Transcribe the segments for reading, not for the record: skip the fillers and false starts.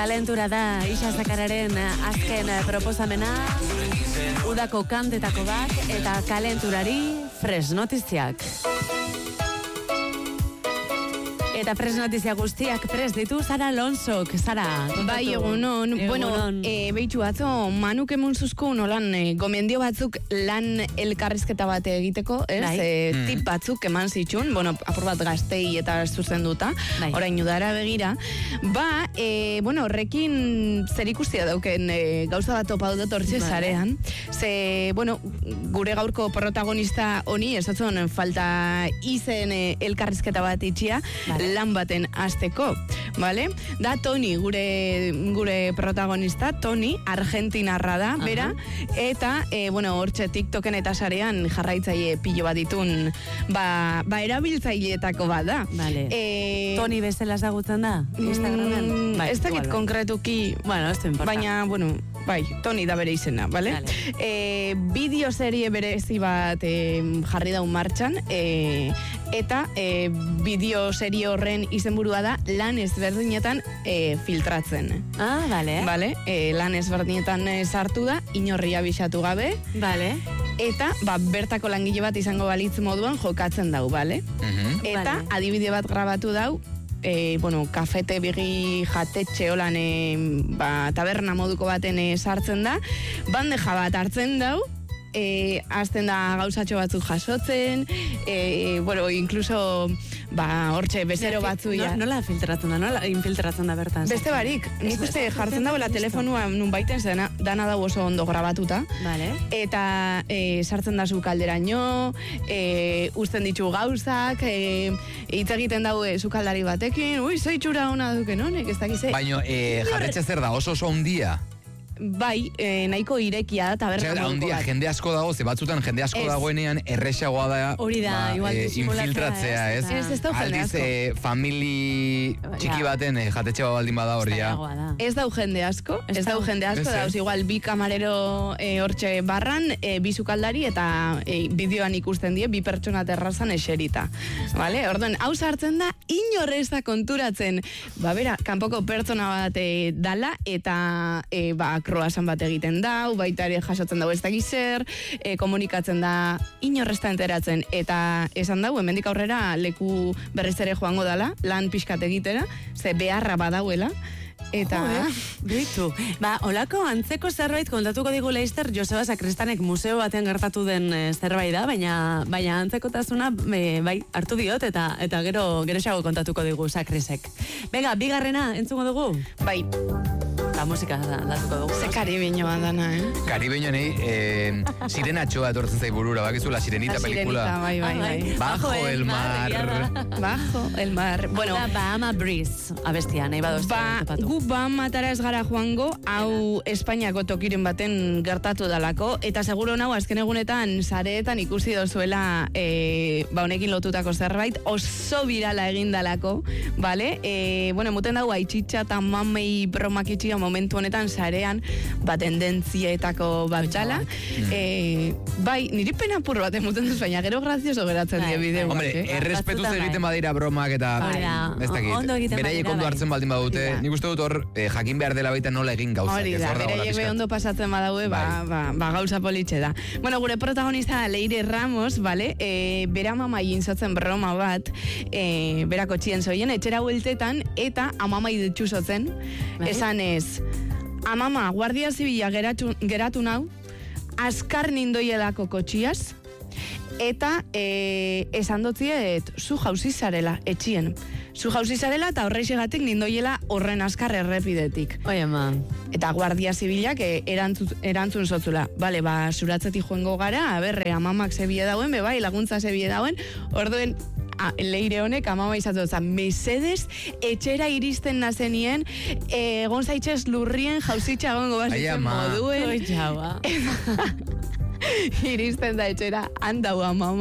Kalentura da Ixazakararen azken proposamena, udako kantetako bat, eta kalenturari fresh notiziak. Eta pres notizia guztiak pres ditu Sara Alonsok. Sara, kontatu. Bai, egunon. Bueno, behitxu batzo, Manuk emun zuzku nolan gomendio batzuk lan elkarrizketa bat egiteko, ez? Tip batzuk eman zitxun, bueno, apur bat gaztei eta zuzenduta, orain udara begira. Horrekin zer ikustia dauken gauza bat topa dut hortxe zarean. Ze, gure gaurko protagonista honi, ez otzon falta izen elkarrizketa bat itxia, lan baten azteko, vale? Da Toni, gure protagonista, Toni, argentinarra da, bera, eta, hortxe TikToken eta sarean jarraitzaile pilo bat ditun, erabiltzaileetako bat da. Vale. Toni bezala ezagutzen da, Instagramen? Ez dakit konkretuki, ez du importa. Baina, Toni da bere izena, vale? Bideoserie berezi bat jarri daun martxan, eta bideoserie horren izenburua da lan ezberdinetan filtratzen. Ah, bale. Vale, lan ezberdinetan sartu da, inorria bisatu gabe. Bale. Eta, bertako langile bat izango balitz moduan jokatzen dau, bale? Eta, adibide bat grabatu dau, kafete bigi jatetxe holan taberna moduko baten sartzen da, bandeja bat hartzen dau, azten da gauzatxo batzuk jasotzen, incluso hortxe bezero batzu nola filtratzen da, nola infiltratzen da bertan? Beste barik, nik uste jartzen dagoela telefonua nun baiten dana dago oso ondo grabatuta, eta sartzen da zu kalderaino, uzten ditu gauzak, hitz egiten daue zu kaldari batekin, zeitxura hona duken honek, ez dakize. Baina jatetxe zer da, oso handia? Bai, nahiko irekia da taberna moduko bat. Jende asko dago, ze batzutan jende asko dagoenean erresagoa da infiltratzea, ez? Ez dau jende asko. Aldiz, famili txiki baten jatetxe baldin bada hori, ja. Ez dau jende asko, dauz igual bi kamarero hortxe barran, bi sukaldari eta bideoan ikusten die, bi pertsona terrazan eserita. Vale? Orduan, hau sartzen da, inorrez da konturatzen, kanpoko pertsona bat dala, eta kroasan bat egiten dau, baita ere jasotzen dau ez da gizer, komunikatzen da inorrezta enteratzen, eta esan dau, hemendik aurrera leku berriz ere joango dala, lan pixkat egitera, ze beharra badauela, eta... Bitu. Olako antzeko zerbait kontatuko digu Leister Joseba Sakristanek museo batean gertatu den zerbait da, baina antzekotasuna hartu diot eta gero xago kontatuko digu Sakrisek. Venga, bigarrena entzungo dugu? Bai. Eta musika datuko dugu. Ze karibeñoa dana, Karibeño nahi, sirenatxoa etortzen zai burura, bakizu, la sirenita pelikula. La sirenita, bai. Bajo el mar. Bajo el mar. Bueno, Bahama Breeze, abestia, nahi badoztu. Gu Bahamatara ez gara joango, hau Espainiako tokiren baten gertatu dalako, eta seguro nau, azken egunetan, sareetan ikusi dozuela, honekin lotutako zerbait, oso birala egin dalako, bale? Muten dago, aitzitsa eta mamei bromakitxia momentu honetan sarean, tendentzietako bat dala. Bai, niri pena pur bat emuten duz, baina gero grazioso geratzen die bideo. Hombre, errespetuz egiten badira bromak eta ez dakit. Beraiek ondo hartzen baldin badute, nik uste dut hor jakin behar dela baita nola egin gauzak. Hori da, beraiek ondo pasatzen badaue, gauza politxe da. Bueno, gure protagonista Leire Ramos, vale? Bera mamai inzotzen broma bat, berako txien zoien, etxera hueltetan, eta amamai ditxuzotzen, esan ez, amama, guardia zibila geratu nau, askar nindoielako kotxiaz, eta esan dotziet, zu jauzi zarela, etxien. Zu jauzi zarela eta horreixegatik nindoiela horren askar errepidetik. Oi, ama. Eta guardia zibilak erantzun zotzula. Bale, zuratzetik joengo gara, amamak zebie dauen, bai, laguntza zebie dauen, orduen, Leire honek amama izatu zen, mesedez, etxera iristen nazenien, egon zaitxez lurrien jauzitxa gongo bazitzen moduen. Oi, jaba. Iristen da etxera, handau amama,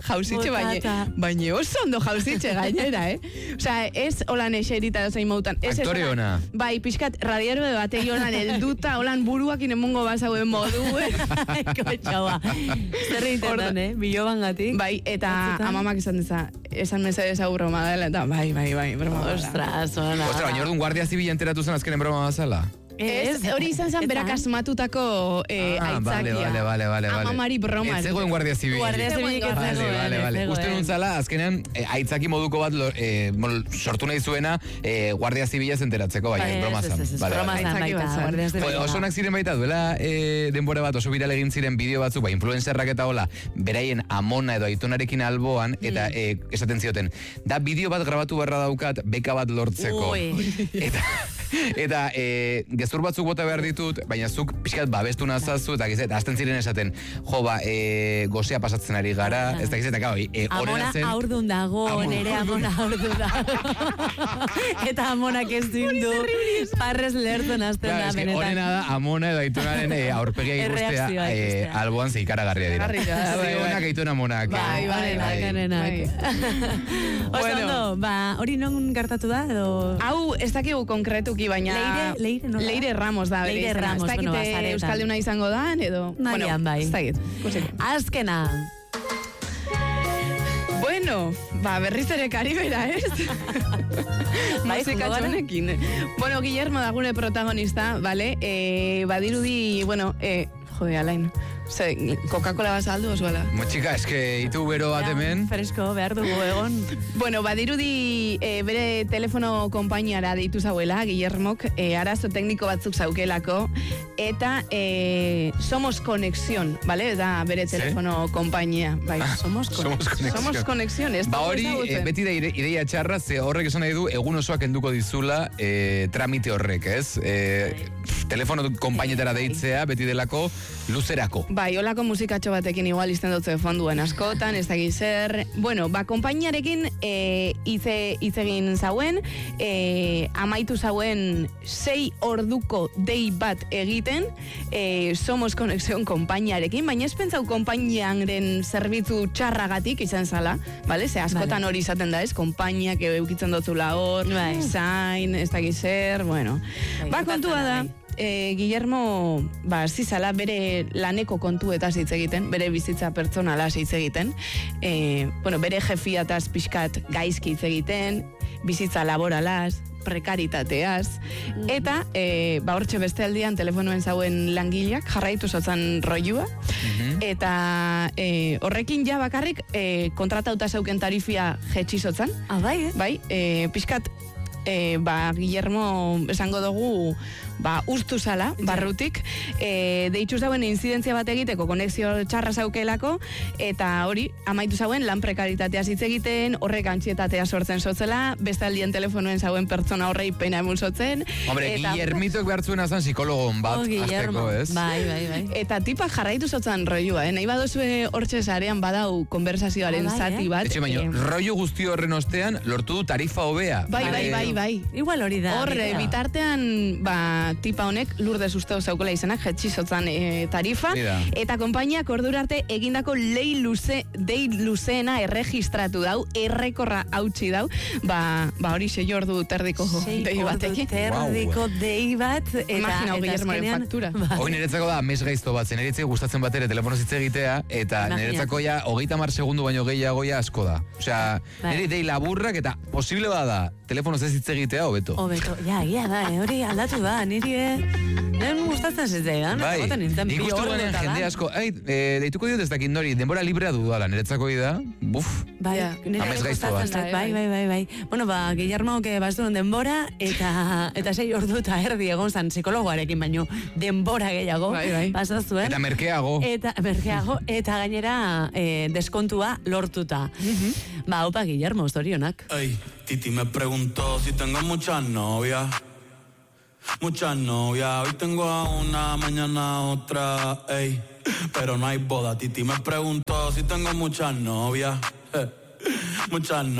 jauzitxe, baina oso ondo jauzitxe gainera, Osea, ez holan eserita zein mautan. Aktore ona. Bai, pixkat radiero bategi holan elduta, holan buruak inemungo bazauen modu, Kotxaua. Zer intentan, biloban gatik. Bai, eta amamak esan mesedez hau broma dela, eta bai, broma dela. Ostras, baina orduan guardia zibila enteratu zen azkenen broma bazala? Ez, hori izan zen berak asmatutako aitzakia. Vale. Amamari broma. Ez zegoen guardia zibilik. Guardia zibilik ez zegoen. Vale. Uste nuntzala, azkenean aitzaki moduko bat sortu nahi zuena guardia zibila enteratzeko, baina broma zan. Broma zan baita. Oso onak ziren baita, duela denbora bat oso viral egin ziren bideo batzuk, influencerrak eta hola, beraien amona edo aitonarekin alboan, eta esaten zioten, da bideo bat grabatu beharra daukat beka bat lortzeko. Eta gezur batzuk bota behar ditut, baina zuk pixkat babestu nazazu, eta gizet, azten ziren esaten, gozea pasatzen ari gara, ez da gizet, eta amona aurdun dago, nere amona aurdun dago. Eta amonak ez dindu, parrez lertu nazten da, benetan. Horena da, amona edo aitonaren aurpegia ikustea, alboan zeikaragarria dira. Zionak aiton amonak. Bai. Oso, hori non gertatu da, edo? Hau, ez dakigu konkretuki, baina... Leire Ramos da. Leire Ramos, ez dakite Euskaldeuna izango da, edo... Marian, bai. Ez dakit. Azkena. Bueno, berriz ere Karibera, ez? Musikatxonekin. Bueno, Guillermo da gure protagonista, vale? Badirudi, bueno, Alain... Coca-Cola bazaldu osuela. Txika, eske itu bero bat hemen. Fresko, behar dugu egon. Bueno, badirudi bere telefono konpainiara deitu zauela, Guillermok, arazo tekniko batzuk zaukelako, eta Somos Conexión, ¿vale? Da bere telefono konpainia. Bai, Somos Conexión. Hori, beti da ideia txarra, ze horrek esan nahi du, egun osoak enduko dizula tramite horrek, ez? Telefono konpainetara deitzea, beti delako, luzerako. Bai, holako musikatxo batekin igual izten dutze fonduen askotan, ez da gizer. Bueno, konpainiarekin hitz egin zauen, amaitu zauen 6 orduko dei bat egiten, Somos Conexión konpainiarekin, baina ez pentsau konpainiaren zerbitzu txarragatik izan zala, bale? Ze askotan hori izaten da, ez? Konpainiak eukitzen dutzula hor, zain, ez da gizer, bueno. Kontua da, Guillermo zizala bere laneko kontuetaz hitz egiten, bere bizitza pertsonalaz hitz egiten, bere jefiataz pixkat gaizki hitz egiten, bizitza laboralaz, prekaritateaz, eta hortxe beste aldian telefonoen zauen langileak jarraitu zotzan roilua, eta horrekin ja bakarrik kontratauta zeuken tarifia jetxi zotzan. Bai, pixkat Guillermo esango dugu ustu zala, barrutik, deitzu zauen inzidentzia bat egiteko konexio txarra zaukelako, eta hori, amaitu zauen lan prekaritatea hitz egiten, horrek antsietatea sortzen sotzela, bestaldien telefonoen zauen pertsona horrei pena emun sotzen. Hombre, Guillermitok behartzuen azan psikologon bat, azteko, ez? Bai. Eta tipa jarraitu zotzan roilua, nahi badozue hortxe zarean badau konversazioaren zati bat. Etxe baino, rollo guzti horren ostean, lortu du tarifa hobea. Bai. Igual hori da. Horre, bitartean, tipa honek Lourdes usteo zaukola izenak, jetxizotzan tarifa, eta konpainiak ordurarte egindako dei luzeena erregistratu dau, errekorra hautsi dau, hori 6 ordu terdiko dei batekin. 6 ordu terdiko dei bat, eta Guillermoren faktura. Hoi niretzako da, mes gaizto bat, niretzako gustatzen bat ere telefono zitze egitea, eta niretzako ja, 30 segundu baino gehiagoia asko da. Osea, nire dei laburrak, eta posible bada, telefono zitze egitea, hobeto. Ja, da, hori aldatu da, nire gustatzen zitzaidan. Nik uste guanean jende asko, deituko diot ez dakit nori, denbora librea dudala, niretzako da, amez gaizto bat. Bai. Bueno, Guillermo, baztuen denbora, eta 6 ordu eta erdi egon zan psikologoarekin, baino denbora gehiago, pasazuen. Eta merkeago. Eta gainera deskontua lortuta. Opa, Guillermo, zorionak. Titi me preguntó si tengo muchas novias. Hoy tengo a una, mañana a otra, ey. Pero no hay boda. Titi me preguntó si tengo muchas novias. Muchas novias.